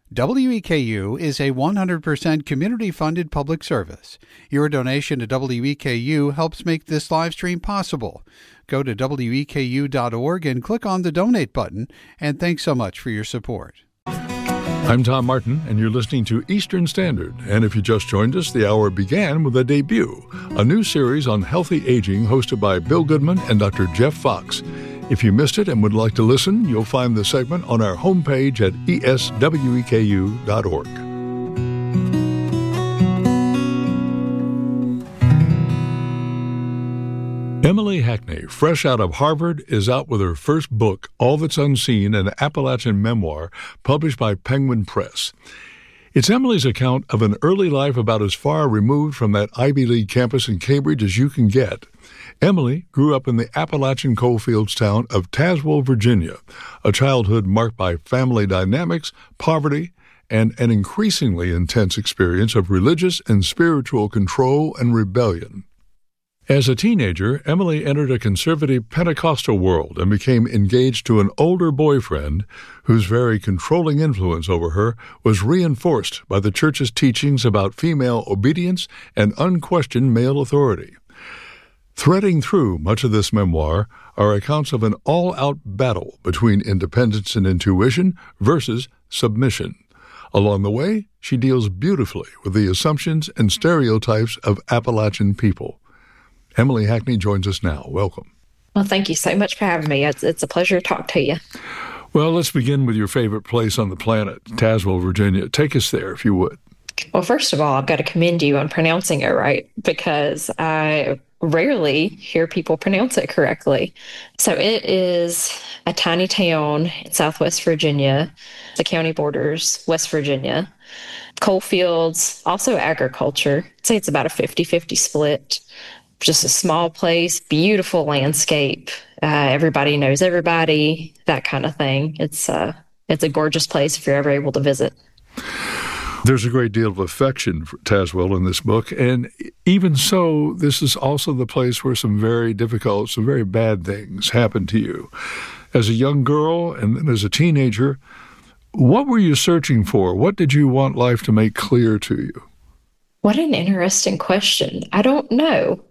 WEKU is a 100% community-funded public service. Your donation to WEKU helps make this live stream possible. Go to weku.org and click on the Donate button, and thanks so much for your support. I'm Tom Martin, and you're listening to Eastern Standard. And if you just joined us, the hour began with a debut, a new series on healthy aging hosted by Bill Goodman and Dr. Jeff Fox. If you missed it and would like to listen, you'll find the segment on our homepage at esweku.org. Emily Hackney, fresh out of Harvard, is out with her first book, All That's Unseen, an Appalachian memoir published by Penguin Press. It's Emily's account of an early life about as far removed from that Ivy League campus in Cambridge as you can get. Emily grew up in the Appalachian coalfields town of Tazewell, Virginia, a childhood marked by family dynamics, poverty, and an increasingly intense experience of religious and spiritual control and rebellion. As a teenager, Emily entered a conservative Pentecostal world and became engaged to an older boyfriend whose very controlling influence over her was reinforced by the church's teachings about female obedience and unquestioned male authority. Threading through much of this memoir are accounts of an all-out battle between independence and intuition versus submission. Along the way, she deals beautifully with the assumptions and stereotypes of Appalachian people. Emily Hackney joins us now. Welcome. Well, thank you so much for having me. It's a pleasure to talk to you. Well, let's begin with your favorite place on the planet, Tazewell, Virginia. Take us there, if you would. Well, first of all, I've got to commend you on pronouncing it right, because I rarely hear people pronounce it correctly. So it is a tiny town in southwest Virginia. The county borders West Virginia. Coal fields, also agriculture. I'd say it's about a 50-50 split. Just a small place, beautiful landscape. Everybody knows everybody, that kind of thing. It's a gorgeous place if you're ever able to visit. There's a great deal of affection for Tazewell in this book, and even so, this is also the place where some very difficult, some very bad things happened to you. As a young girl and then as a teenager, what were you searching for? What did you want life to make clear to you? What an interesting question. I don't know.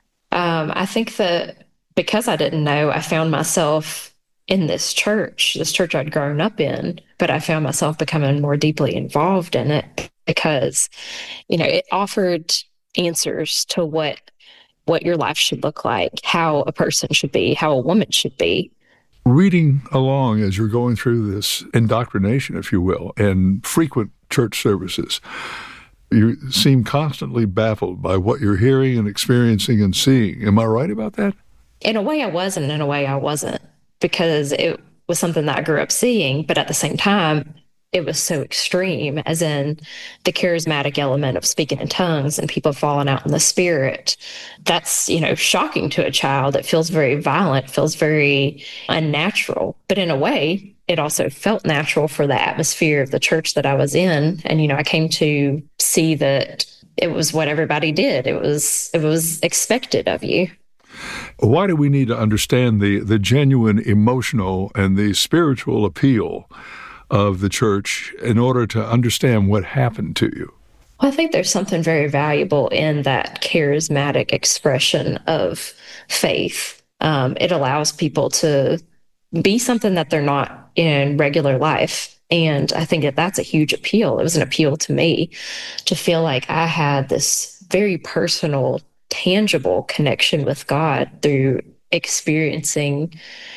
I think that because I didn't know, I found myself in this church I'd grown up in, but I found myself becoming more deeply involved in it because, it offered answers to what your life should look like, how a person should be, how a woman should be. Reading along as you're going through this indoctrination, if you will, and frequent church services, you seem constantly baffled by what you're hearing and experiencing and seeing. Am I right about that? In a way I was, and in a way I wasn't, because it was something that I grew up seeing, but at the same time, it was so extreme, as in the charismatic element of speaking in tongues and people falling out in the spirit. That's, shocking to a child. It feels very violent, feels very unnatural. But in a way, it also felt natural for the atmosphere of the church that I was in. And, I came to see that it was what everybody did. It was expected of you. Why do we need to understand the genuine emotional and the spiritual appeal of the church in order to understand what happened to you? Well, I think there's something very valuable in that charismatic expression of faith. It allows people to be something that they're not in regular life. And I think that's a huge appeal. It was an appeal to me to feel like I had this very personal, tangible connection with God through experiencing,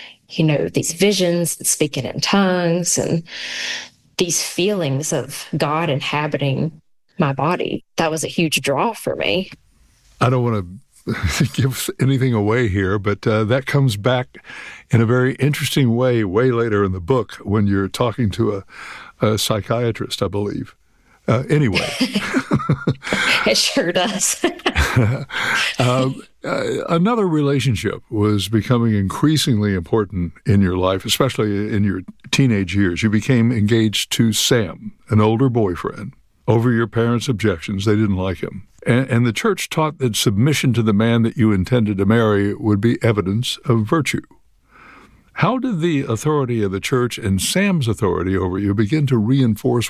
these visions and speaking in tongues and these feelings of God inhabiting my body. That was a huge draw for me. I don't want to give anything away here, but that comes back in a very interesting way later in the book when you're talking to a psychiatrist, I believe. Anyway. It sure does. Another relationship was becoming increasingly important in your life, especially in your teenage years. You became engaged to Sam, an older boyfriend. Over your parents' objections, they didn't like him. And the church taught that submission to the man that you intended to marry would be evidence of virtue. How did the authority of the church and Sam's authority over you begin to reinforce